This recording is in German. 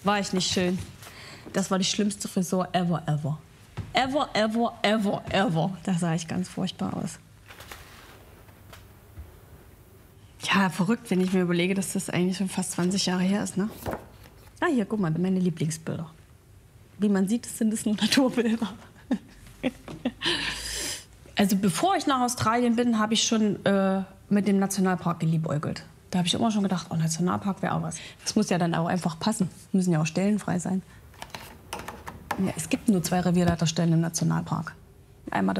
War ich nicht schön. Das war die schlimmste Frisur ever, ever. Ever, ever, ever, ever. Da sah ich ganz furchtbar aus. Ja, verrückt, wenn ich mir überlege, dass das eigentlich schon fast 20 Jahre her ist, ne? Ah, hier, guck mal, meine Lieblingsbilder. Wie man sieht, sind es nur Naturbilder. Also bevor ich nach Australien bin, habe ich schon mit dem Nationalpark geliebäugelt. Da habe ich immer schon gedacht, oh, Nationalpark wäre auch was. Das muss ja dann auch einfach passen. Müssen ja auch stellenfrei sein. Ja, es gibt nur 2 Revierleiterstellen im Nationalpark. Einmal